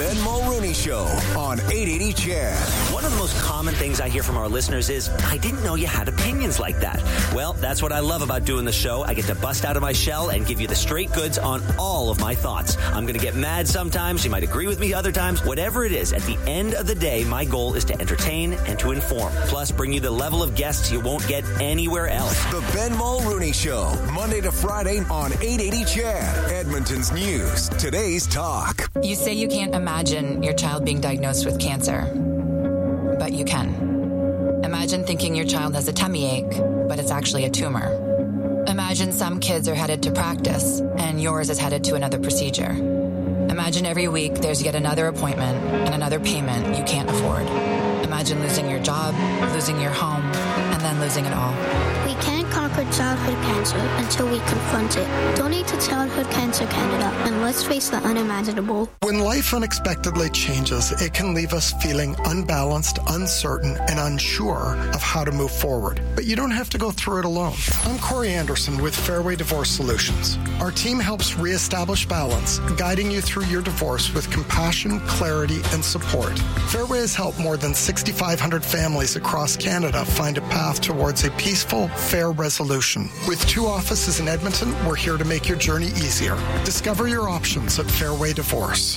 Ben Mulrooney Show on 880 CHED. One of the most common things I hear from our listeners is, I didn't know you had opinions like that. Well, that's what I love about doing the show. I get to bust out of my shell and give you the straight goods on all of my thoughts. I'm going to get mad sometimes. You might agree with me other times. Whatever it is, at the end of the day, my goal is to entertain and to inform. Plus, bring you the level of guests you won't get anywhere else. The Ben Mulrooney Show, Monday to Friday on 880 CHED, Edmonton's news. Today's talk. You say you can't imagine your child being diagnosed with cancer, but you can. Imagine thinking your child has a tummy ache, but it's actually a tumor. Imagine some kids are headed to practice, and yours is headed to another procedure. Imagine every week there's yet another appointment and another payment you can't afford. Imagine losing your job, losing your home, and then losing it all. We can't conquer childhood cancer until we confront it. Donate to Childhood Cancer Canada, and let's face the unimaginable. When life unexpectedly changes, it can leave us feeling unbalanced, uncertain, and unsure of how to move forward. But you don't have to go through it alone. I'm Corey Anderson with Fairway Divorce Solutions. Our team helps reestablish balance, guiding you through your divorce with compassion, clarity, and support. Fairway has helped more than 6,500 families across Canada find a path towards a peaceful, fair resolution. With 2 offices in Edmonton, we're here to make your journey easier. Discover your options at Fairway Divorce.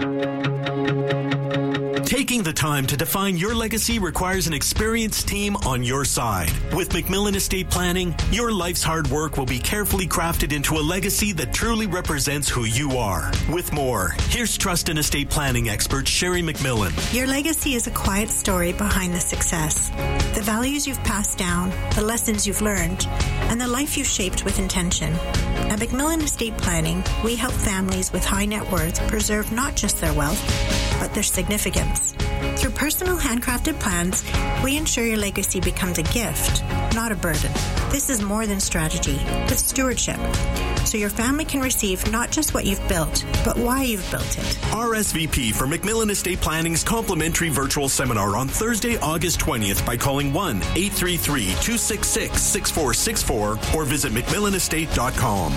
Taking the time to define your legacy requires an experienced team on your side. With McMillan Estate Planning, your life's hard work will be carefully crafted into a legacy that truly represents who you are. With more, here's trust and estate planning expert Sherry McMillan. Your legacy is a quiet story behind the success. The values you've passed down, the lessons you've learned, and the life you've shaped with intention. At McMillan Estate Planning, we help families with high net worth preserve not just their wealth, but their significance. Through personal handcrafted plans, we ensure your legacy becomes a gift, not a burden. This is more than strategy, but stewardship. So your family can receive not just what you've built, but why you've built it. RSVP for McMillan Estate Planning's complimentary virtual seminar on Thursday, August 20th by calling 1-833-266-6464 or visit McMillanestate.com.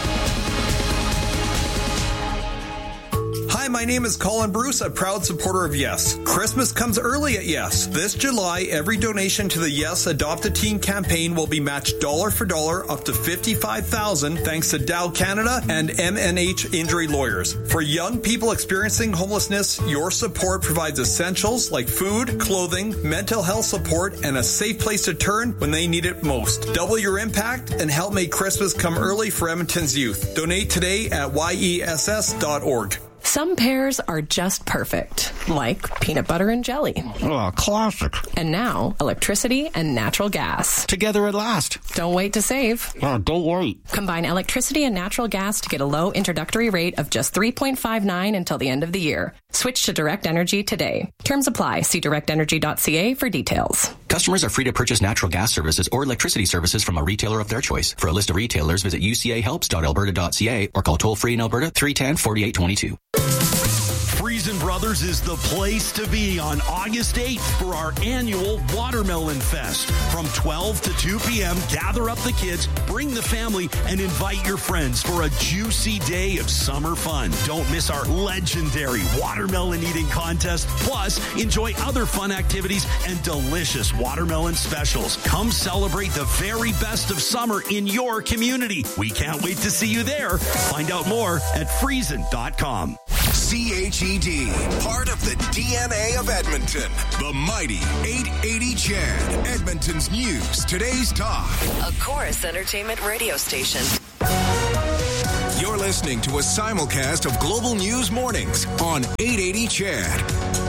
Hi, my name is Colin Bruce, a proud supporter of Yes. Christmas comes early at Yes. This July, every donation to the Yes Adopt a Teen campaign will be matched dollar for dollar up to $55,000 thanks to Dow Canada and MNH Injury Lawyers. For young people experiencing homelessness, your support provides essentials like food, clothing, mental health support, and a safe place to turn when they need it most. Double your impact and help make Christmas come early for Edmonton's youth. Donate today at yess.org. Some pairs are just perfect, like peanut butter and jelly. Oh, classic. And now, electricity and natural gas. Together at last. Don't wait to save. Oh, don't wait. Combine electricity and natural gas to get a low introductory rate of just $3.59 until the end of the year. Switch to Direct Energy today. Terms apply. See directenergy.ca for details. Customers are free to purchase natural gas services or electricity services from a retailer of their choice. For a list of retailers, visit ucahelps.alberta.ca or call toll-free in Alberta 310-4822. Friesen Brothers is the place to be on August 8th for our annual Watermelon Fest. From 12 to 2 p.m., gather up the kids, bring the family, and invite your friends for a juicy day of summer fun. Don't miss our legendary watermelon eating contest. Plus, enjoy other fun activities and delicious watermelon specials. Come celebrate the very best of summer in your community. We can't wait to see you there. Find out more at Friesen.com. CHED, part of the DNA of Edmonton. The mighty 880 CHED, Edmonton's news, today's talk. A Chorus Entertainment radio station. You're listening to a simulcast of Global News Mornings on 880 CHED.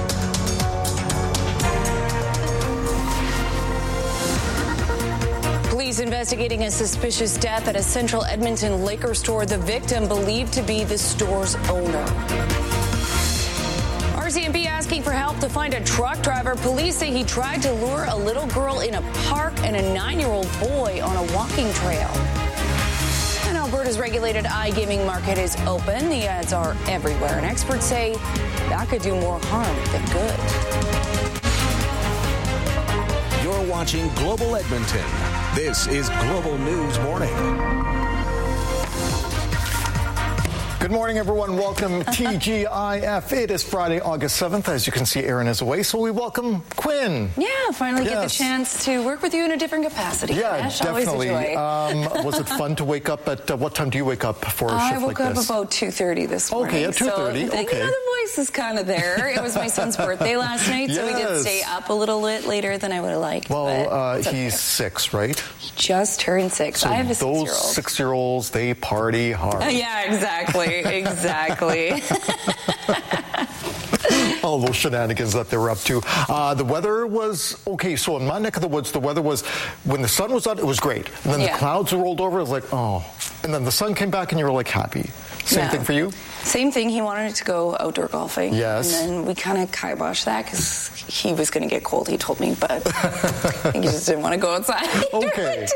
Police investigating a suspicious death at a central Edmonton liquor store. The victim believed to be the store's owner. RCMP asking for help to find a truck driver. Police say he tried to lure a little girl in a park and a 9-year-old boy on a walking trail. And Alberta's regulated iGaming market is open. The ads are everywhere, and experts say that could do more harm than good. You're watching Global Edmonton. This is Global News Morning. Good morning, everyone. Welcome TGIF. It is Friday, August 7th. As you can see, Aaron is away, so we welcome Quinn. Yeah, finally get the chance to work with you in a different capacity. Yeah, Ash, definitely. Always a joy. Was it fun to wake up at, what time do you wake up for a shift like this? I woke up about 2:30 this morning. Okay, at 2:30, so, okay. You know, the voice is kind of there. It was my son's birthday last night, so we did stay up a little bit later than I would have liked. Well, he's 6, right? He just turned 6. So I have a 6-year-old. Those 6-year-olds, they party hard. Yeah, exactly. All those shenanigans that they were up to. The weather was okay. So in my neck of the woods, the weather was, when the sun was out, it was great. And then the clouds rolled over. It was like, oh. And then the sun came back and you were like happy. Same thing for you? Same thing. He wanted to go outdoor golfing. Yes. And then we kind of kiboshed that because he was going to get cold, he told me, but I think he just didn't want to go outside. Okay.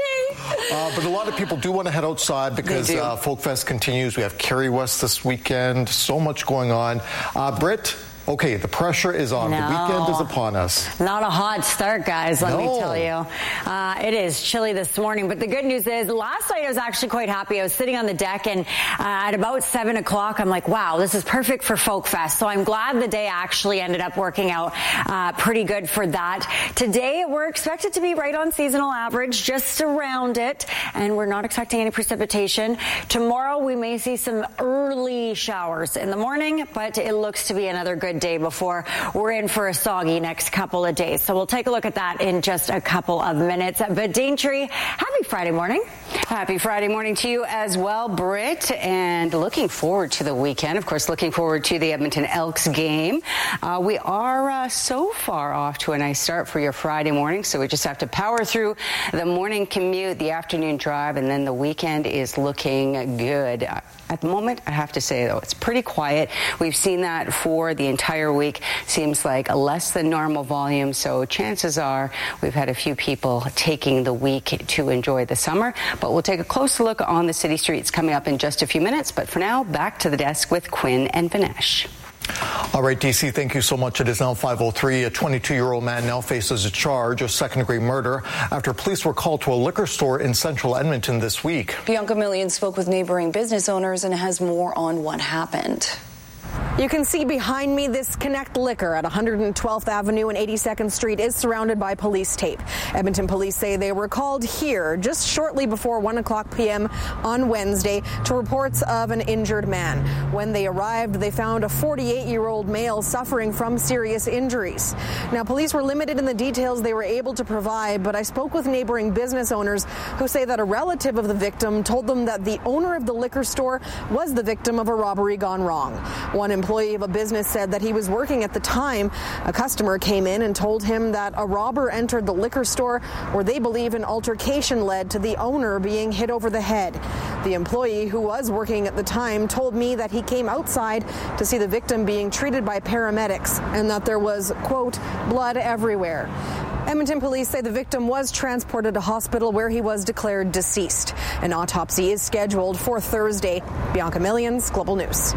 But a lot of people do want to head outside because Folk Fest continues. We have Kerry West this weekend. So much going on. Britt, okay, the pressure is on. No. The weekend is upon us. Not a hot start, guys, let me tell you. It is chilly this morning, but the good news is last night I was actually quite happy. I was sitting on the deck, and at about 7 o'clock, I'm like, wow, this is perfect for Folk Fest. So I'm glad the day actually ended up working out pretty good for that. Today, we're expected to be right on seasonal average, just around it, and we're not expecting any precipitation. Tomorrow, we may see some early showers in the morning, but it looks to be another good day before we're in for a soggy next couple of days. So we'll take a look at that in just a couple of minutes. But Daintree, happy Friday morning. Happy Friday morning to you as well, Britt, and looking forward to the weekend. Of course, looking forward to the Edmonton Elks game. We are so far off to a nice start for your Friday morning, so we just have to power through the morning commute, the afternoon drive, and then the weekend is looking good. At the moment, I have to say, though, it's pretty quiet. We've seen that for the entire week. Seems like less than normal volume, so chances are we've had a few people taking the week to enjoy the summer. But we'll take a closer look on the city streets coming up in just a few minutes. But for now, back to the desk with Quinn and Vinesh. All right, DC, thank you so much. It is now 5:03. A 22-year-old man now faces a charge of second-degree murder after police were called to a liquor store in central Edmonton this week. Bianca Millian spoke with neighboring business owners and has more on what happened. You can see behind me this Connect Liquor at 112th Avenue and 82nd Street is surrounded by police tape. Edmonton police say they were called here just shortly before 1 o'clock p.m. on Wednesday to reports of an injured man. When they arrived, they found a 48-year-old male suffering from serious injuries. Now, police were limited in the details they were able to provide, but I spoke with neighboring business owners who say that a relative of the victim told them that the owner of the liquor store was the victim of a robbery gone wrong. One employee of a business said that he was working at the time. A customer came in and told him that a robber entered the liquor store where they believe an altercation led to the owner being hit over the head. The employee who was working at the time told me that he came outside to see the victim being treated by paramedics and that there was, quote, blood everywhere. Edmonton police say the victim was transported to hospital where he was declared deceased. An autopsy is scheduled for Thursday. Bianca Millians, Global News.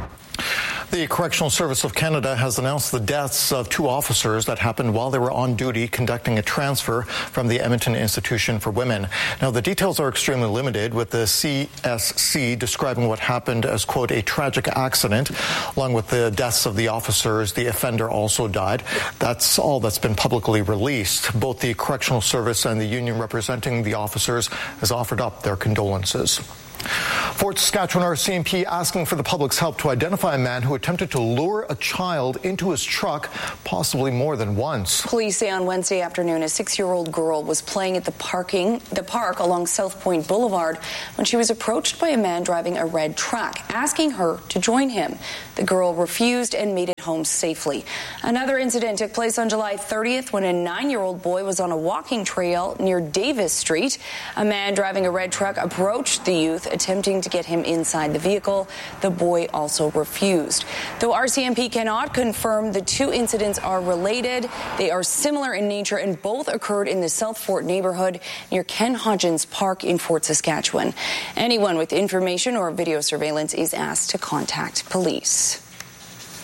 The Correctional Service of Canada has announced the deaths of 2 officers that happened while they were on duty conducting a transfer from the Edmonton Institution for Women. Now, the details are extremely limited, with the CSC describing what happened as, quote, a tragic accident. Along with the deaths of the officers, the offender also died. That's all that's been publicly released. Both the Correctional Service and the union representing the officers has offered up their condolences. Fort Saskatchewan RCMP asking for the public's help to identify a man who attempted to lure a child into his truck, possibly more than once. Police say on Wednesday afternoon, a 6-year-old girl was playing at the park along South Point Boulevard when she was approached by a man driving a red truck, asking her to join him. The girl refused and made it home safely. Another incident took place on July 30th when a 9-year-old boy was on a walking trail near Davis Street. A man driving a red truck approached the youth, attempting to get him inside the vehicle. The boy also refused. Though RCMP cannot confirm the 2 incidents are related, they are similar in nature and both occurred in the South Fort neighborhood near Ken Hodgins Park in Fort Saskatchewan. Anyone with information or video surveillance is asked to contact police.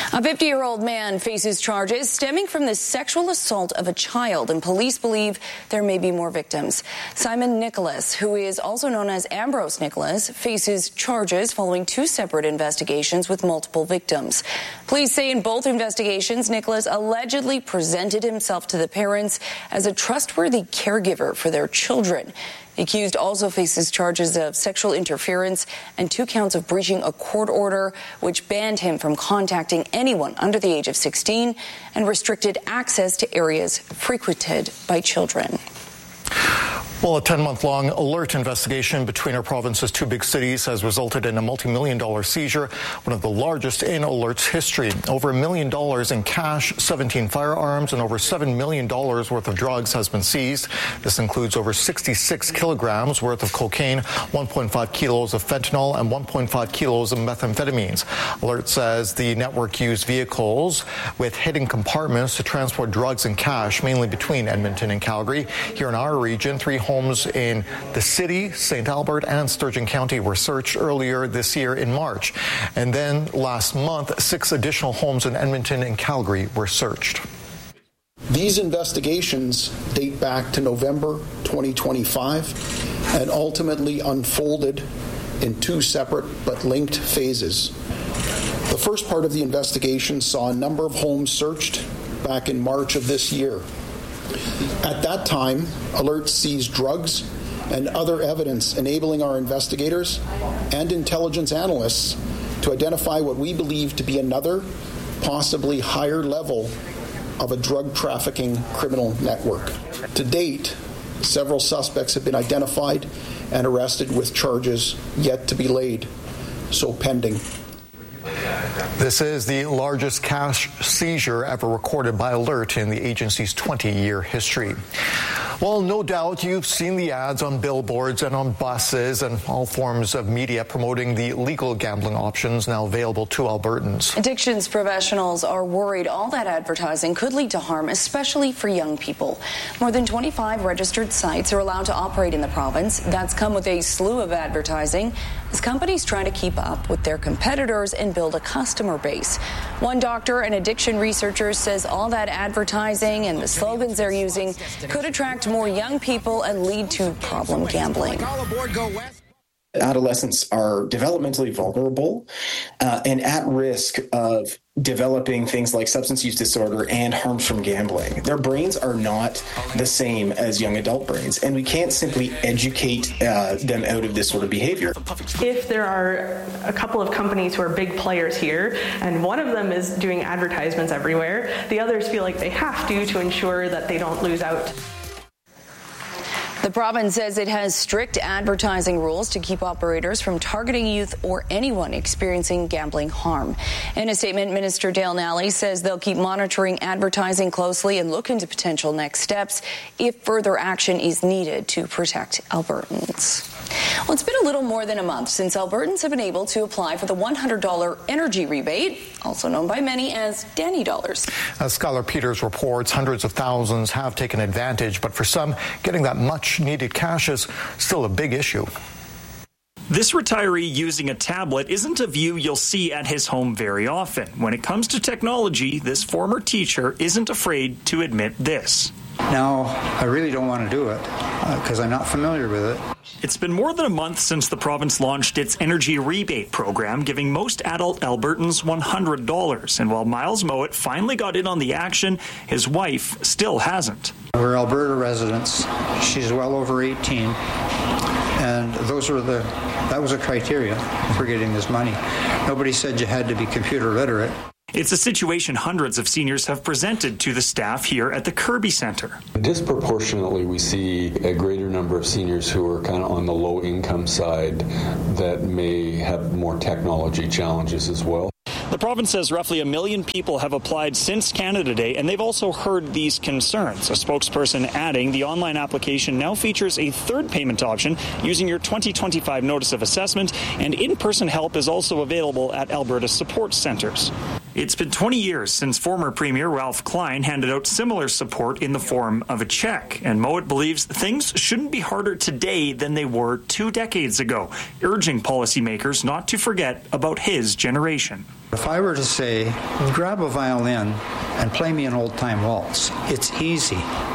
A 50-year-old man faces charges stemming from the sexual assault of a child, and police believe there may be more victims. Simon Nicholas, who is also known as Ambrose Nicholas, faces charges following 2 separate investigations with multiple victims. Police say in both investigations, Nicholas allegedly presented himself to the parents as a trustworthy caregiver for their children. The accused also faces charges of sexual interference and 2 counts of breaching a court order, which banned him from contacting anyone under the age of 16 and restricted access to areas frequented by children. Well, a 10-month-long alert investigation between our province's 2 big cities has resulted in a multi-million-dollar seizure, one of the largest in Alert's history. Over $1 million in cash, 17 firearms, and over $7 million worth of drugs has been seized. This includes over 66 kilograms worth of cocaine, 1.5 kilos of fentanyl, and 1.5 kilos of methamphetamines. Alert says the network used vehicles with hidden compartments to transport drugs and cash, mainly between Edmonton and Calgary. Here in our region, 3 homes in the city, St. Albert, and Sturgeon County were searched earlier this year in March. And then last month, 6 additional homes in Edmonton and Calgary were searched. These investigations date back to November 2025 and ultimately unfolded in 2 separate but linked phases. The first part of the investigation saw a number of homes searched back in March of this year. At that time, Alert seized drugs and other evidence enabling our investigators and intelligence analysts to identify what we believe to be another, possibly higher level of a drug trafficking criminal network. To date, several suspects have been identified and arrested with charges yet to be laid, so pending. This is the largest cash seizure ever recorded by Alert in the agency's 20-year history. Well, no doubt you've seen the ads on billboards and on buses and all forms of media promoting the legal gambling options now available to Albertans. Addictions professionals are worried all that advertising could lead to harm, especially for young people. More than 25 registered sites are allowed to operate in the province. That's come with a slew of advertising as companies try to keep up with their competitors and build a customer base. One doctor and addiction researcher says all that advertising and the slogans they're using could attract more young people and lead to problem gambling. Adolescents are developmentally vulnerable and at risk of developing things like substance use disorder and harms from gambling. Their brains are not the same as young adult brains, and we can't simply educate them out of this sort of behavior. If there are a couple of companies who are big players here, and one of them is doing advertisements everywhere, the others feel like they have to ensure that they don't lose out. The province says it has strict advertising rules to keep operators from targeting youth or anyone experiencing gambling harm. In a statement, Minister Dale Nally says they'll keep monitoring advertising closely and look into potential next steps if further action is needed to protect Albertans. Well, it's been a little more than a month since Albertans have been able to apply for the $100 energy rebate, also known by many as Danny Dollars. As Skylar Peters reports, hundreds of thousands have taken advantage, but for some, getting that much-needed cash is still a big issue. This retiree using a tablet isn't a view you'll see at his home very often. When it comes to technology, this former teacher isn't afraid to admit this. Now, I really don't want to do it because I'm not familiar with it. It's been more than a month since the province launched its energy rebate program, giving most adult Albertans $100. And while Miles Mowat finally got in on the action, his wife still hasn't. We're Alberta residents. She's well over 18. And that was a criteria for getting this money. Nobody said you had to be computer literate. It's a situation hundreds of seniors have presented to the staff here at the Kirby Centre. Disproportionately, we see a greater number of seniors who are kind of on the low income side that may have more technology challenges as well. The province says roughly 1 million people have applied since Canada Day, and they've also heard these concerns. A spokesperson adding the online application now features a third payment option using your 2025 Notice of Assessment, and in-person help is also available at Alberta support centres. It's been 20 years since former Premier Ralph Klein handed out similar support in the form of a check, and Mowat believes things shouldn't be harder today than they were 2 decades ago, urging policymakers not to forget about his generation. If I were to say, grab a violin and play me an old-time waltz, it's easy.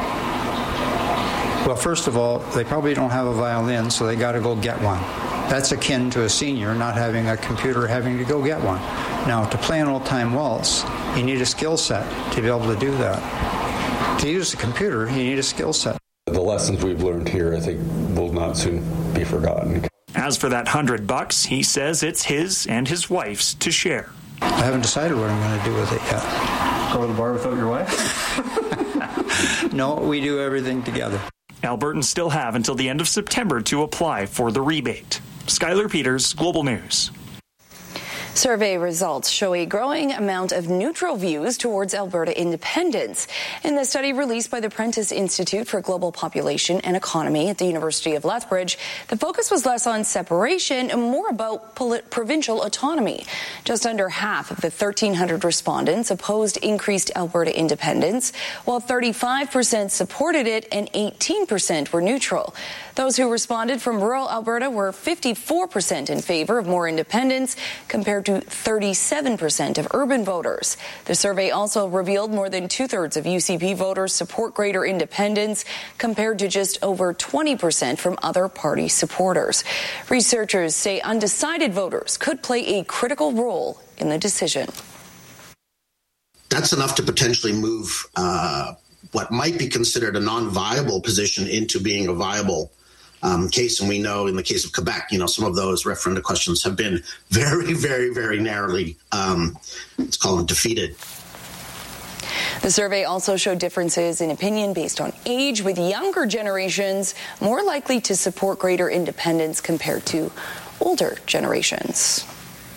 Well, first of all, they probably don't have a violin, so they got to go get one. That's akin to a senior not having a computer, having to go get one. Now, to play an old-time waltz, you need a skill set to be able to do that. To use a computer, you need a skill set. The lessons we've learned here, I think, will not soon be forgotten. As for that $100, he says it's his and his wife's to share. I haven't decided what I'm going to do with it yet. Go to the bar without your wife? No, we do everything together. Albertans still have until the end of September to apply for the rebate. Skylar Peters, Global News. Survey results show a growing amount of neutral views towards Alberta independence. In the study released by the Prentice Institute for Global Population and Economy at the University of Lethbridge, the focus was less on separation and more about provincial autonomy. Just under half of the 1,300 respondents opposed increased Alberta independence, while 35% supported it and 18% were neutral. Those who responded from rural Alberta were 54% in favor of more independence, compared to 37% of urban voters. The survey also revealed more than 2/3 of UCP voters support greater independence, compared to just over 20% from other party supporters. Researchers say undecided voters could play a critical role in the decision. That's enough to potentially move what might be considered a non-viable position into being a viable case. And we know in the case of Quebec, some of those referenda questions have been very, very, very narrowly, let's call them, defeated. The survey also showed differences in opinion based on age, with younger generations more likely to support greater independence compared to older generations.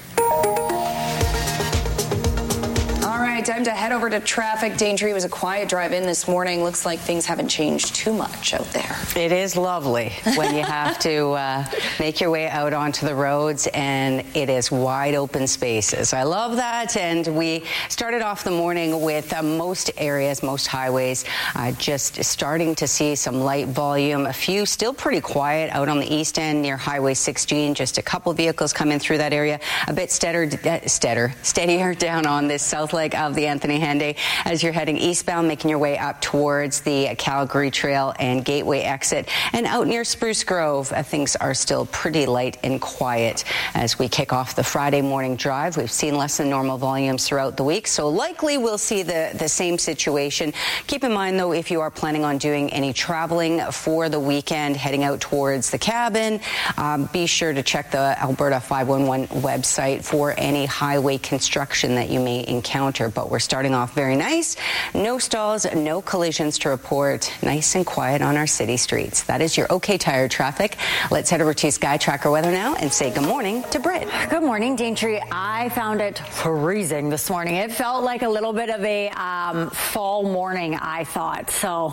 Time to head over to traffic. Daintree, was a quiet drive-in this morning. Looks like things haven't changed too much out there. It is lovely when you have to make your way out onto the roads and it is wide open spaces. I love that. And we started off the morning with most areas, most highways, just starting to see some light volume. A few still pretty quiet out on the east end near Highway 16. Just a couple vehicles coming through that area. A bit steadier down on this south leg of the Anthony Henday as you're heading eastbound, making your way up towards the Calgary Trail and Gateway exit. And out near Spruce Grove, things are still pretty light and quiet as we kick off the Friday morning drive. We've seen less than normal volumes throughout the week, so likely we'll see the same situation. Keep in mind, though, if you are planning on doing any traveling for the weekend, heading out towards the cabin, be sure to check the Alberta 511 website for any highway construction that you may encounter. But we're starting off very nice. No stalls, no collisions to report. Nice and quiet on our city streets. That is your OK Tire traffic. Let's head over to Sky Tracker weather now and say good morning to Britt. Good morning, Daintree. I found it freezing this morning. It felt like a little bit of a fall morning, I thought. So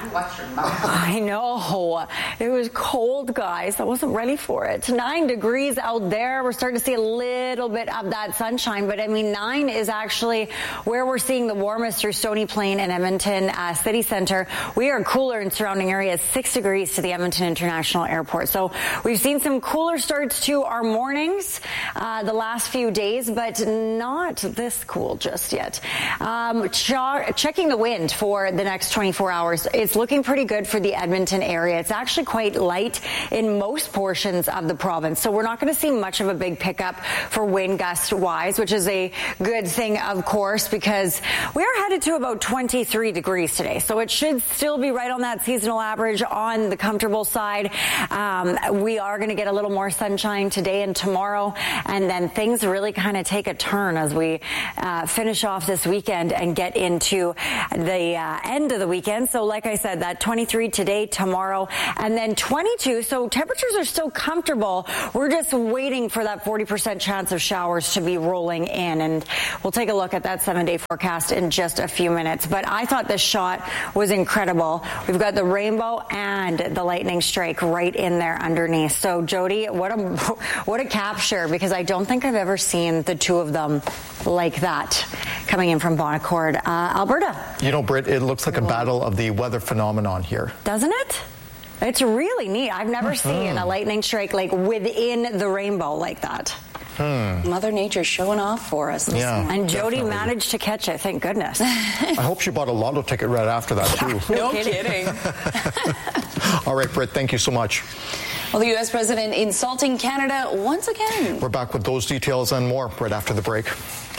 I know. It was cold, guys. I wasn't ready for it. 9 degrees out there. We're starting to see a little bit of that sunshine, but 9 is actually where we're seeing the warmest through Stony Plain and Edmonton City Centre. We are cooler in surrounding areas, 6 degrees to the Edmonton International Airport. So we've seen some cooler starts to our mornings the last few days, but not this cool just yet. Checking the wind for the next 24 hours, it's looking pretty good for the Edmonton area. It's actually quite light in most portions of the province. So we're not going to see much of a big pickup for wind gust wise, which is a good thing, of course, because we are headed to about 23 degrees today. So it should still be right on that seasonal average on the comfortable side. We are going to get a little more sunshine today and tomorrow, and then things really kind of take a turn as we finish off this weekend and get into the end of the weekend. So like I said, that 23 today, tomorrow, and then 22. So temperatures are still comfortable. We're just waiting for that 40% chance of showers to be rolling in, and we'll take a look at that 7-day forecast in just a few minutes. But I thought this shot was incredible. We've got the rainbow and the lightning strike right in there underneath. So Jody, what a capture, because I don't think I've ever seen the two of them like that. coming in from Bon Accord, Alberta. You know, Britt, it looks like a battle of the weather phenomenon here. Doesn't it? It's really neat. I've never seen a lightning strike like within the rainbow like that. Mother Nature showing off for us. And Jody managed to catch it, thank goodness. I hope she bought a lotto ticket right after that, too. No kidding. All right, Britt, thank you so much. Well, the U.S. president insulting Canada once again. We're back with those details and more right after the break.